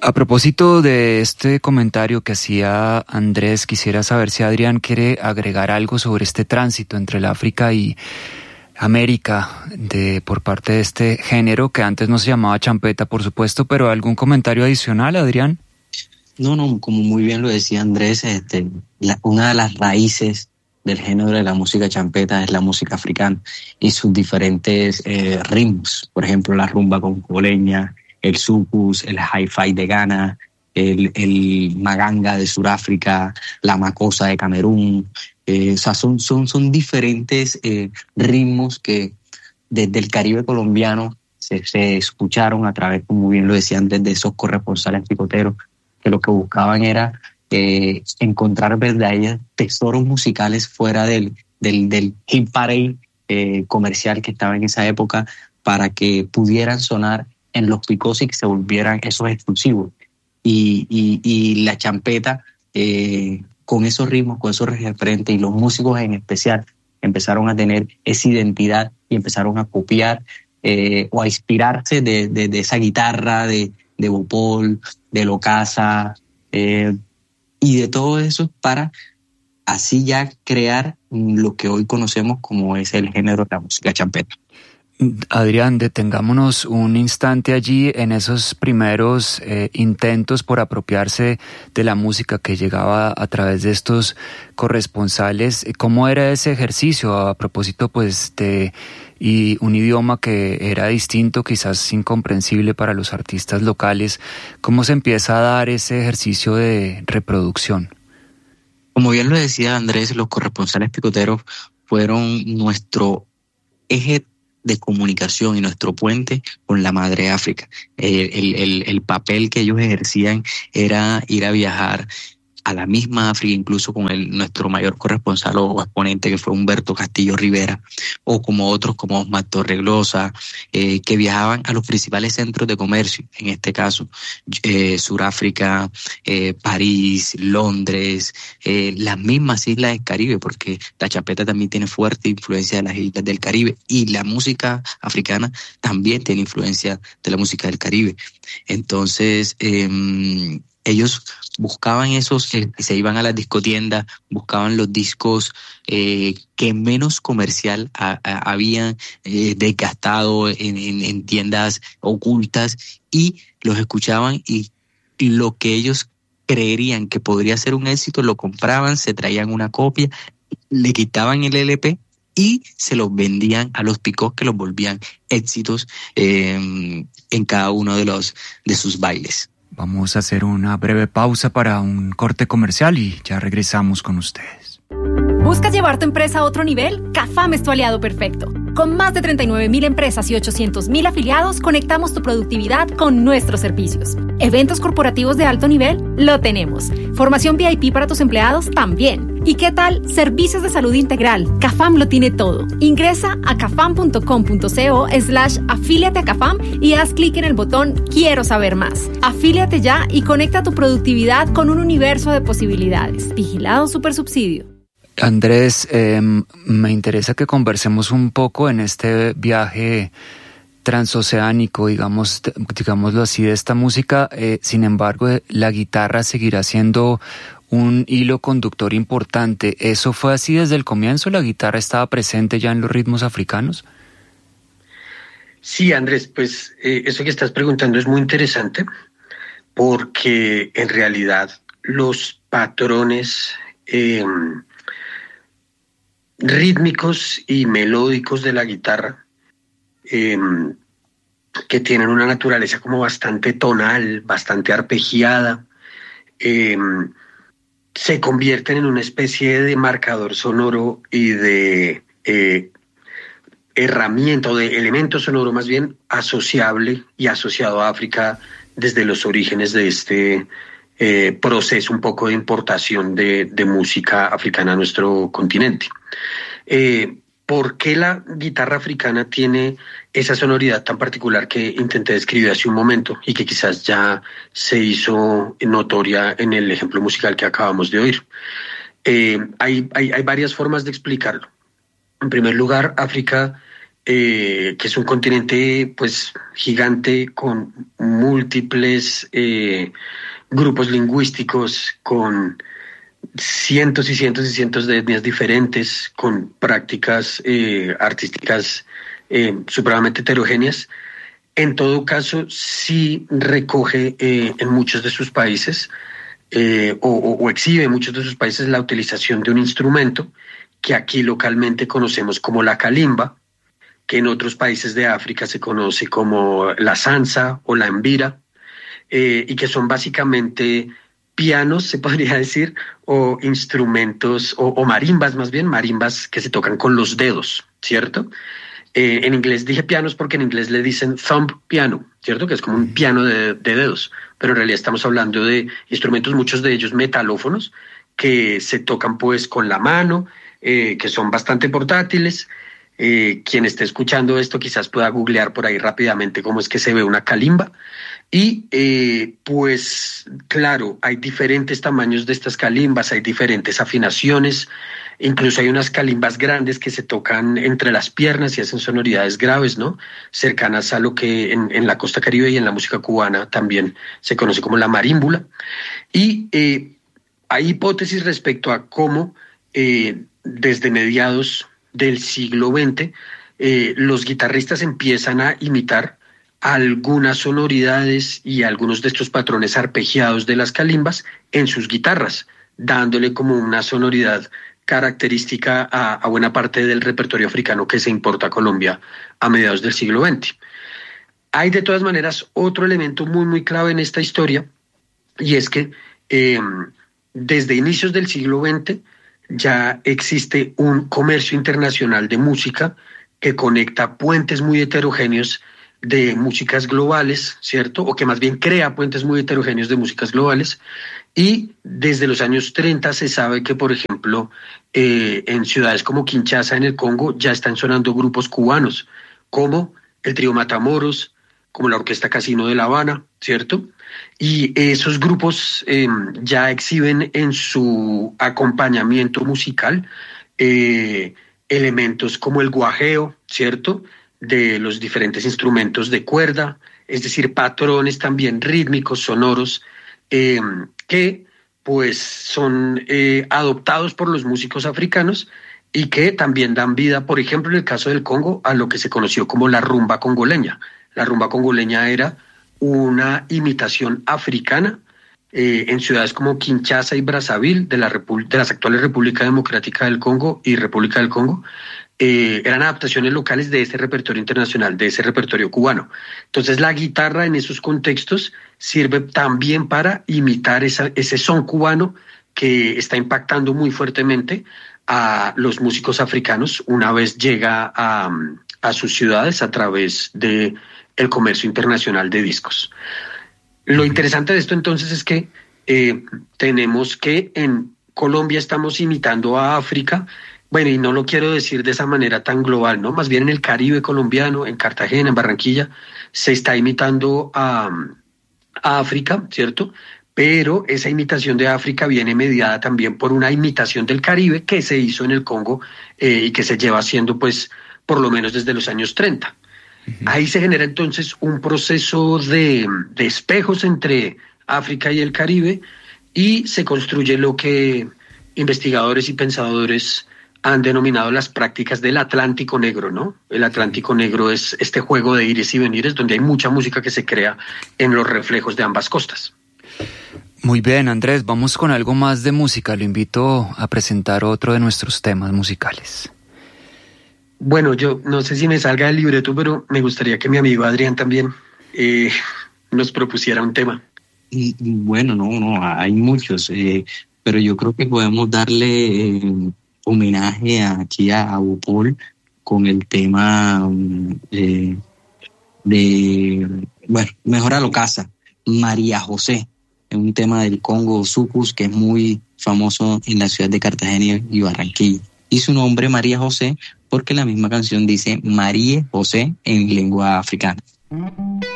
A propósito de este comentario que hacía Andrés, quisiera saber si Adrián quiere agregar algo sobre este tránsito entre el África y América por parte de este género que antes no se llamaba champeta, por supuesto, pero ¿algún comentario adicional, Adrián? No, como muy bien lo decía Andrés, una de las raíces del género de la música champeta es la música africana y sus diferentes ritmos, por ejemplo la rumba congoleña, el soukous, el hi-fi de Ghana, el maganga de Sudáfrica, la makossa de Camerún. O sea, son diferentes ritmos que desde el Caribe colombiano se escucharon a través, como bien lo decían, desde esos corresponsales picoteros, que lo que buscaban era encontrar verdaderos tesoros musicales fuera del hit parade comercial que estaba en esa época, para que pudieran sonar en los picos y que se volvieran esos exclusivos. Y la champeta, con esos ritmos, con esos referentes, y los músicos en especial empezaron a tener esa identidad y empezaron a copiar o a inspirarse de esa guitarra de Bopol, de Locasa, y de todo eso, para así ya crear lo que hoy conocemos como es el género de la música champeta. Adrián, detengámonos un instante allí en esos primeros intentos por apropiarse de la música que llegaba a través de estos corresponsales. ¿Cómo era ese ejercicio a propósito y un idioma que era distinto, quizás incomprensible para los artistas locales? ¿Cómo se empieza a dar ese ejercicio de reproducción? Como bien lo decía Andrés, los corresponsales picoteros fueron nuestro eje de comunicación y nuestro puente con la madre África. El papel que ellos ejercían era ir a viajar a la misma África, incluso con nuestro mayor corresponsal o exponente, que fue Humberto Castillo Rivera, o como otros como Osmar Torreglosa, que viajaban a los principales centros de comercio, en este caso Sudáfrica, París, Londres, las mismas islas del Caribe, porque la champeta también tiene fuerte influencia de las islas del Caribe, y la música africana también tiene influencia de la música del Caribe. Entonces, ellos buscaban esos, se iban a las discotiendas, buscaban los discos que menos comercial habían desgastado en tiendas ocultas, y los escuchaban, y lo que ellos creerían que podría ser un éxito lo compraban, se traían una copia, le quitaban el LP y se los vendían a los picos, que los volvían éxitos en cada uno de sus bailes. Vamos a hacer una breve pausa para un corte comercial y ya regresamos con ustedes. ¿Buscas llevar tu empresa a otro nivel? CAFAM es tu aliado perfecto. Con más de 39,000 empresas y 800,000 afiliados, conectamos tu productividad con nuestros servicios. ¿Eventos corporativos de alto nivel? Lo tenemos. ¿Formación VIP para tus empleados? También. ¿Y qué tal? Servicios de salud integral. CAFAM lo tiene todo. Ingresa a cafam.com.co/afíliate a CAFAM y haz clic en el botón Quiero saber más. Afíliate ya y conecta tu productividad con un universo de posibilidades. Vigilado Supersubsidio. Andrés, me interesa que conversemos un poco en este viaje transoceánico, digámoslo así, de esta música. Sin embargo, la guitarra seguirá siendo un hilo conductor importante. ¿Eso fue así desde el comienzo? ¿La guitarra estaba presente ya en los ritmos africanos? Sí, Andrés, pues eso que estás preguntando es muy interesante, porque en realidad los patrones rítmicos y melódicos de la guitarra, que tienen una naturaleza como bastante tonal, bastante arpegiada, se convierten en una especie de marcador sonoro y de herramienta, o de elemento sonoro más bien asociable y asociado a África desde los orígenes de este proceso un poco de importación de música africana a nuestro continente. ¿Por qué la guitarra africana tiene esa sonoridad tan particular que intenté describir hace un momento y que quizás ya se hizo notoria en el ejemplo musical que acabamos de oír? Hay varias formas de explicarlo. En primer lugar, África que es un continente pues gigante con múltiples grupos lingüísticos, con cientos y cientos y cientos de etnias diferentes, con prácticas artísticas supremamente heterogéneas. En todo caso, sí recoge en muchos de sus países o exhibe en muchos de sus países la utilización de un instrumento que aquí localmente conocemos como la calimba, que en otros países de África se conoce como la zanza o la embira, y que son básicamente pianos, se podría decir, o instrumentos, o marimbas más bien, marimbas que se tocan con los dedos, ¿cierto? En inglés dije pianos porque en inglés le dicen thumb piano, ¿cierto? Que es como un piano de dedos, pero en realidad estamos hablando de instrumentos, muchos de ellos metalófonos, que se tocan pues con la mano, que son bastante portátiles. Quien esté escuchando esto quizás pueda googlear por ahí rápidamente cómo es que se ve una calimba. Y pues claro, hay diferentes tamaños de estas calimbas, hay diferentes afinaciones, incluso hay unas calimbas grandes que se tocan entre las piernas y hacen sonoridades graves, ¿no? Cercanas a lo que en la costa caribe y en la música cubana también se conoce como la marímbula. Y hay hipótesis respecto a cómo desde mediados del siglo XX los guitarristas empiezan a imitar algunas sonoridades y algunos de estos patrones arpegiados de las calimbas en sus guitarras, dándole como una sonoridad característica a buena parte del repertorio africano que se importa a Colombia a mediados del siglo XX. Hay de todas maneras otro elemento muy muy clave en esta historia, y es que desde inicios del siglo XX ya existe un comercio internacional de música que conecta puentes muy heterogéneos de músicas globales, ¿cierto? O que más bien crea puentes muy heterogéneos de músicas globales. Y desde los años 30 se sabe que, por ejemplo, en ciudades como Kinshasa, en el Congo, ya están sonando grupos cubanos, como el Trío Matamoros, como la Orquesta Casino de La Habana, ¿cierto? Y esos grupos ya exhiben en su acompañamiento musical elementos como el guajeo, ¿cierto?, de los diferentes instrumentos de cuerda, es decir, patrones también rítmicos, sonoros, que pues son adoptados por los músicos africanos y que también dan vida, por ejemplo, en el caso del Congo, a lo que se conoció como la rumba congoleña. La rumba congoleña era una imitación africana en ciudades como Kinshasa y Brazzaville de las actuales República Democrática del Congo y República del Congo. Eran adaptaciones locales de ese repertorio internacional, de ese repertorio cubano. Entonces la guitarra en esos contextos sirve también para imitar ese son cubano que está impactando muy fuertemente a los músicos africanos una vez llega a sus ciudades a través del comercio internacional de discos. Lo interesante de esto entonces es que tenemos que en Colombia estamos imitando a África. Bueno, y no lo quiero decir de esa manera tan global, ¿no? Más bien en el Caribe colombiano, en Cartagena, en Barranquilla, se está imitando a África, ¿cierto? Pero esa imitación de África viene mediada también por una imitación del Caribe que se hizo en el Congo y que se lleva haciendo, pues, por lo menos desde los años 30. Uh-huh. Ahí se genera entonces un proceso de espejos entre África y el Caribe y se construye lo que investigadores y pensadores han denominado las prácticas del Atlántico Negro, ¿no? El Atlántico Negro es este juego de ires y venires donde hay mucha música que se crea en los reflejos de ambas costas. Muy bien, Andrés, vamos con algo más de música. Lo invito a presentar otro de nuestros temas musicales. Bueno, yo no sé si me salga del libreto, pero me gustaría que mi amigo Adrián también nos propusiera un tema. Bueno, no, hay muchos, pero yo creo que podemos darle homenaje aquí a Upol con el tema Mejor a lo casa, María José, es un tema del Congo Sucus que es muy famoso en la ciudad de Cartagena y Barranquilla. Y su nombre María José porque la misma canción dice María José en lengua africana.